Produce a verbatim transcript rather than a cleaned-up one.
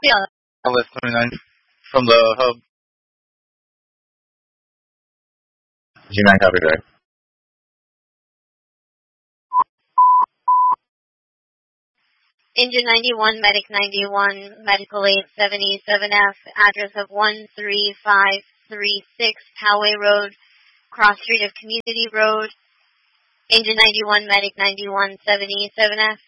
West twenty-nine from the hub. G nine copy direct. Engine ninety-one, Medic ninety-one, Medical eight seventy-seven F, address of one three five three six Poway Road, cross street of Community Road. Engine ninety-one, Medic ninety-one, seventy-seven F.